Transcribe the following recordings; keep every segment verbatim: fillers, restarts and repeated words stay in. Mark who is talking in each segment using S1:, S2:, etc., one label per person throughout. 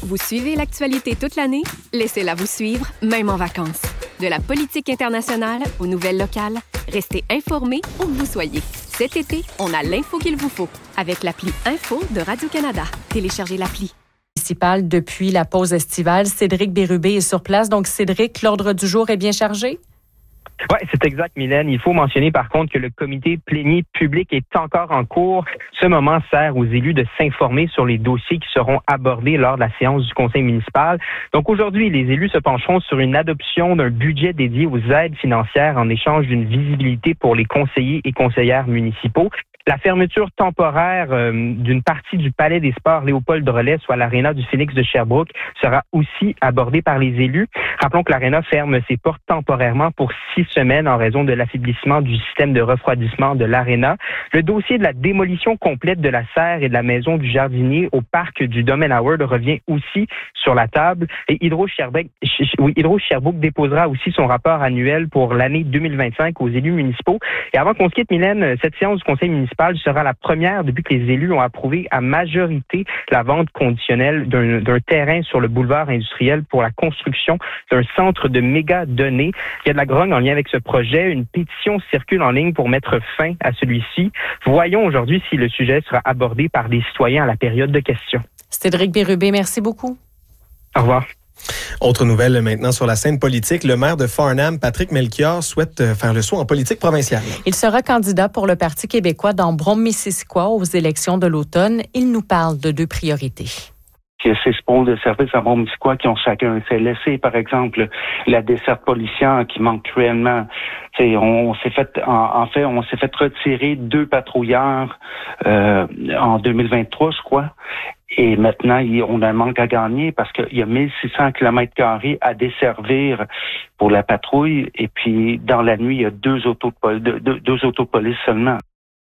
S1: Vous suivez l'actualité toute l'année? Laissez-la vous suivre, même en vacances. De la politique internationale aux nouvelles locales, restez informés où que vous soyez. Cet été, on a l'info qu'il vous faut avec l'appli Info de Radio-Canada. Téléchargez l'appli.
S2: Municipal depuis la pause estivale, Cédric Bérubé est sur place. Donc, Cédric, l'ordre du jour est bien chargé?
S3: Oui, c'est exact, Mylène. Il faut mentionner par contre que le comité plénier public est encore en cours. Ce moment sert aux élus de s'informer sur les dossiers qui seront abordés lors de la séance du conseil municipal. Donc aujourd'hui, les élus se pencheront sur une adoption d'un budget dédié aux aides financières en échange d'une visibilité pour les conseillers et conseillères municipaux. La fermeture temporaire euh, d'une partie du Palais des Sports Léopold Drolet, soit l'Aréna du Phénix de Sherbrooke, sera aussi abordée par les élus. Rappelons que l'Aréna ferme ses portes temporairement pour six semaines en raison de l'affaiblissement du système de refroidissement de l'Aréna. Le dossier de la démolition complète de la serre et de la maison du jardinier au parc du Domaine Howard revient aussi sur la table. Et Hydro-Sherbrooke, oui, Hydro-Sherbrooke déposera aussi son rapport annuel pour l'année deux mille vingt-cinq aux élus municipaux. Et avant qu'on se quitte, Mylène, cette séance du conseil municipal sera la première depuis que les élus ont approuvé à majorité la vente conditionnelle d'un, d'un terrain sur le boulevard industriel pour la construction d'un centre de méga données. Il y a de la grogne en lien avec ce projet. Une pétition circule en ligne pour mettre fin à celui-ci. Voyons aujourd'hui si le sujet sera abordé par des citoyens à la période de questions.
S2: Cédric Bérubé, merci beaucoup.
S3: Au revoir.
S4: Autre nouvelle maintenant sur la scène politique. Le maire de Farnham, Patrick Melchior, souhaite faire le saut en politique provinciale.
S2: Il sera candidat pour le Parti québécois dans Brome-Missisquoi aux élections de l'automne. Il nous parle de deux priorités.
S5: Que ces pôles de service à Brome-Missisquoi qui ont chacun un C L S C, par exemple, la desserte policière qui manque cruellement. T'sais, on, on s'est fait, en, en fait, on s'est fait retirer deux patrouilleurs euh, en deux mille vingt-trois, je crois. Et maintenant, on a un manque à gagner parce qu'il y a mille six cents kilomètres carrés à desservir pour la patrouille. Et puis, dans la nuit, il y a deux autos de, deux, deux autopolices seulement.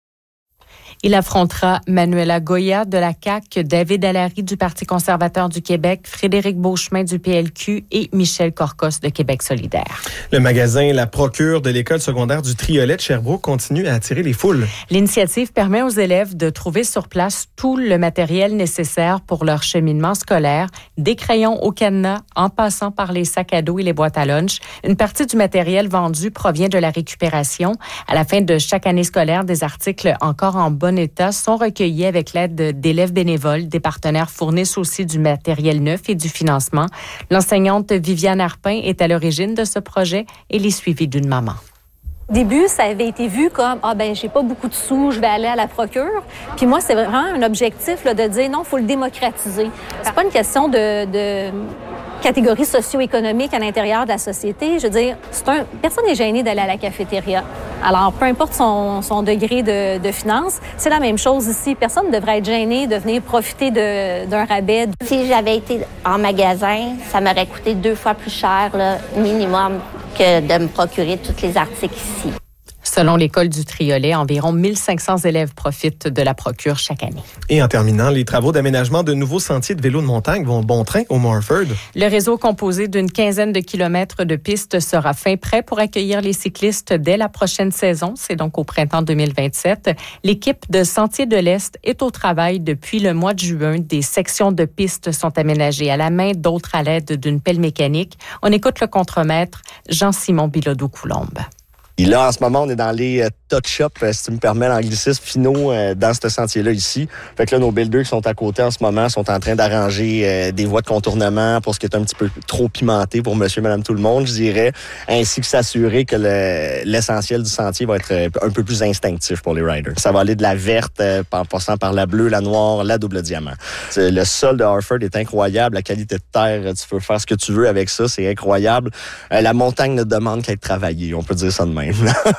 S2: Il affrontera Manuela Goya de la C A Q, David Allary du Parti conservateur du Québec, Frédéric Beauchemin du P L Q et Michel Corcos de Québec solidaire.
S4: Le magasin La Procure de l'école secondaire du Triolet de Sherbrooke continue à attirer les foules.
S2: L'initiative permet aux élèves de trouver sur place tout le matériel nécessaire pour leur cheminement scolaire, des crayons au cadenas en passant par les sacs à dos et les boîtes à lunch. Une partie du matériel vendu provient de la récupération. À la fin de chaque année scolaire, des articles encore en bon état sont recueillis avec l'aide d'élèves bénévoles. Des partenaires fournissent aussi du matériel neuf et du financement. L'enseignante Viviane Arpin est à l'origine de ce projet et l'est suivie d'une maman.
S6: Au début, ça avait été vu comme « Ah ben j'ai pas beaucoup de sous, je vais aller à la procure ». Puis moi, c'est vraiment un objectif là, de dire non, il faut le démocratiser. C'est pas une question de... de... catégories socio-économiques à l'intérieur de la société. Je veux dire, c'est un, personne n'est gêné d'aller à la cafétéria. Alors, peu importe son, son degré de, de finance, c'est la même chose ici. Personne ne devrait être gêné de venir profiter de, d'un rabais.
S7: Si j'avais été en magasin, ça m'aurait coûté deux fois plus cher, là, minimum, que de me procurer tous les articles ici.
S2: Selon l'école du Triolet, environ mille cinq cents élèves profitent de la procure chaque année.
S4: Et en terminant, les travaux d'aménagement de nouveaux sentiers de vélo de montagne vont bon train au Morford.
S2: Le réseau composé d'une quinzaine de kilomètres de pistes sera fin prêt pour accueillir les cyclistes dès la prochaine saison. C'est donc au printemps deux mille vingt-sept. L'équipe de Sentiers de l'Est est au travail depuis le mois de juin. Des sections de pistes sont aménagées à la main, d'autres à l'aide d'une pelle mécanique. On écoute le contremaître Jean-Simon Bilodeau-Coulombe.
S8: Et là, en ce moment, on est dans les euh, touch-up, euh, si tu me permets l'anglicisme, finaux euh, dans ce sentier-là ici. Fait que là, nos builders qui sont à côté en ce moment sont en train d'arranger euh, des voies de contournement pour ce qui est un petit peu trop pimenté pour monsieur, madame, tout le monde, je dirais, ainsi que s'assurer que le, l'essentiel du sentier va être euh, un peu plus instinctif pour les riders. Ça va aller de la verte, euh, en passant par la bleue, la noire, la double diamant. C'est, le sol de Harford est incroyable, la qualité de terre, tu peux faire ce que tu veux avec ça, c'est incroyable. Euh, la montagne ne demande qu'à être travaillée, on peut dire ça de même.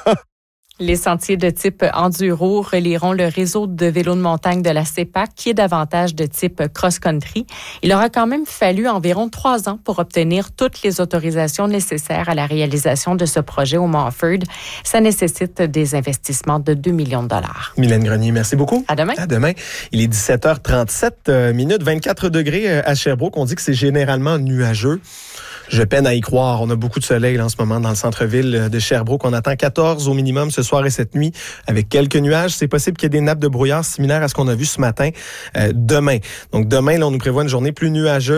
S2: Les sentiers de type enduro relieront le réseau de vélos de montagne de la C E P A C, qui est davantage de type cross-country. Il aura quand même fallu environ trois ans pour obtenir toutes les autorisations nécessaires à la réalisation de ce projet au Morford. Ça nécessite des investissements de deux millions de dollars.
S4: Mylène Grenier, merci beaucoup.
S2: À demain.
S4: À demain. Il est dix-sept heures trente-sept minutes, vingt-quatre degrés à Sherbrooke. On dit que c'est généralement nuageux. Je peine à y croire. On a beaucoup de soleil là, en ce moment dans le centre-ville de Sherbrooke. On attend quatorze au minimum ce soir et cette nuit avec quelques nuages. C'est possible qu'il y ait des nappes de brouillard similaires à ce qu'on a vu ce matin euh, demain. Donc demain, là, on nous prévoit une journée plus nuageuse.